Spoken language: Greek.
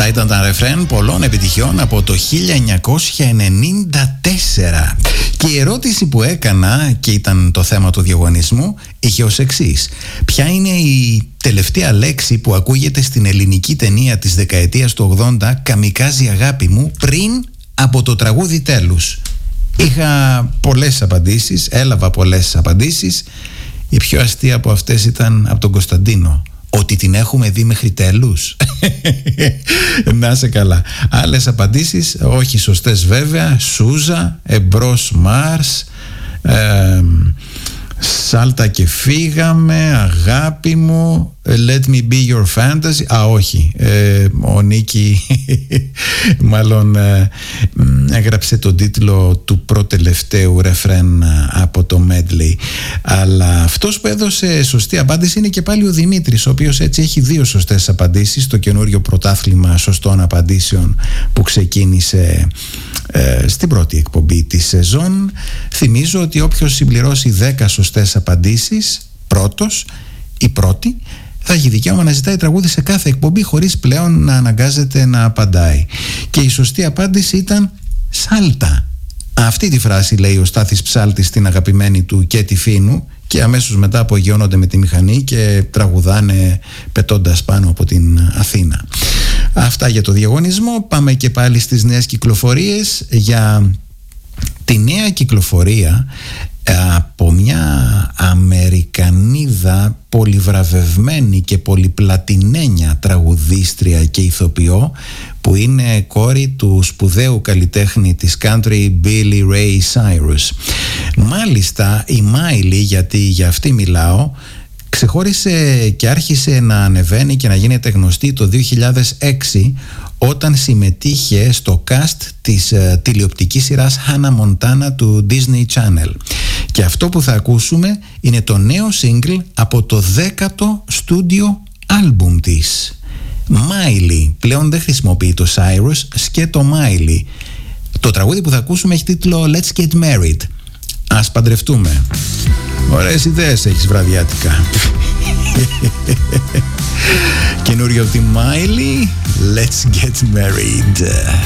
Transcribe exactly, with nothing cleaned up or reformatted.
Αυτά ήταν τα ρεφρέν πολλών επιτυχιών από το χίλια εννιακόσια ενενήντα τέσσερα. Και η ερώτηση που έκανα, και ήταν το θέμα του διαγωνισμού, είχε ως εξής: ποια είναι η τελευταία λέξη που ακούγεται στην ελληνική ταινία της δεκαετίας του ογδόντα, «Καμικάζι αγάπη μου», πριν από το τραγούδι τέλους? Είχα πολλές απαντήσεις, έλαβα πολλές απαντήσεις. Η πιο αστεία από αυτές ήταν από τον Κωνσταντίνο: ότι την έχουμε δει μέχρι τέλους. Να σε καλά. Άλλες απαντήσεις, όχι σωστές βέβαια: Σούζα, εμπρός Μάρς, ε, Σάλτα και φύγαμε, αγάπη μου, Let me be your fantasy. Α, όχι, ε, ο Νίκη μάλλον ε, έγραψε τον τίτλο του προτελευταίου ρεφρέν από το medley. Αλλά αυτός που έδωσε σωστή απάντηση είναι και πάλι ο Δημήτρης, ο οποίος έτσι έχει δύο σωστές απαντήσεις στο καινούριο πρωτάθλημα σωστών απαντήσεων που ξεκίνησε ε, στην πρώτη εκπομπή της σεζόν. Θυμίζω ότι όποιος συμπληρώσει δέκα σωστές απαντήσεις, πρώτος ή πρώτη, θα έχει δικαίωμα να ζητάει τραγούδι σε κάθε εκπομπή χωρίς πλέον να αναγκάζεται να απαντάει. Και η σωστή απάντηση ήταν Σάλτα. Αυτή τη φράση λέει ο Στάθης Ψάλτης στην αγαπημένη του Κέτη Φίνου, και αμέσως μετά απογειώνονται με τη μηχανή και τραγουδάνε πετώντας πάνω από την Αθήνα. Αυτά για το διαγωνισμό. Πάμε και πάλι στις νέες κυκλοφορίες. Για τη νέα κυκλοφορία από μια Αμερικανίδα πολυβραβευμένη και πολυπλατινένια τραγουδίστρια και ηθοποιό, που είναι κόρη του σπουδαίου καλλιτέχνη της country Billy Ray Cyrus. Μάλιστα η Miley, γιατί για αυτή μιλάω, ξεχώρισε και άρχισε να ανεβαίνει και να γίνεται γνωστή το δύο χιλιάδες έξι, όταν συμμετείχε στο cast της uh, τηλεοπτικής σειράς Hannah Montana του Disney Channel. Και αυτό που θα ακούσουμε είναι το νέο single από το δέκατο στούντιο άλμπουμ της. Miley, πλέον δεν χρησιμοποιεί το Cyrus, σκέτο Miley. Το τραγούδι που θα ακούσουμε έχει τίτλο Let's Get Married. Ας παντρευτούμε. Ωραίες ιδέες έχεις βραδιάτικα. Καινούριο από τη Miley, Let's Get Married.